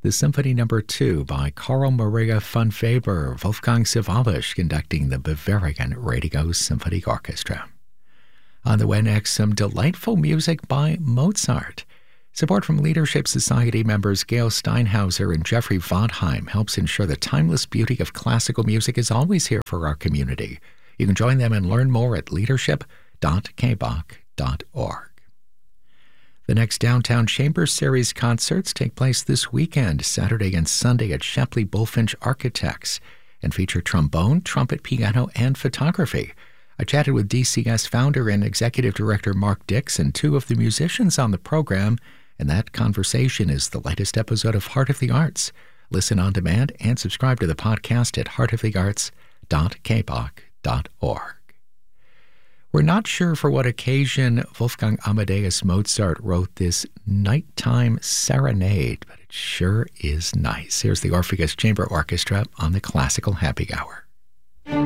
the Symphony No. 2 by Carl Maria von Weber, Wolfgang Sawallisch conducting the Bavarian Radio Symphony Orchestra. On the way next, some delightful music by Mozart. Support from Leadership Society members Gail Steinhauser and Jeffrey Vondheim helps ensure the timeless beauty of classical music is always here for our community. You can join them and learn more at leadership.kbach.org. The next Downtown Chamber Series concerts take place this weekend, Saturday and Sunday at Shepley Bulfinch Architects, and feature trombone, trumpet, piano, and photography. I chatted with DCS founder and executive director Mark Dix and two of the musicians on the program, and that conversation is the latest episode of Heart of the Arts. Listen on demand and subscribe to the podcast at heartofthearts.kbach.org. We're not sure for what occasion Wolfgang Amadeus Mozart wrote this nighttime serenade, but it sure is nice. Here's the Orpheus Chamber Orchestra on the Classical Happy Hour.